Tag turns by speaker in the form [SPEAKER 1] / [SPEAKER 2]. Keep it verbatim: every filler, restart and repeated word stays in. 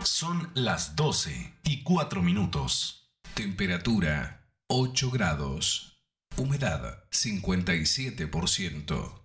[SPEAKER 1] Son las doce y cuatro minutos. Temperatura ocho grados. Humedad cincuenta y siete por ciento.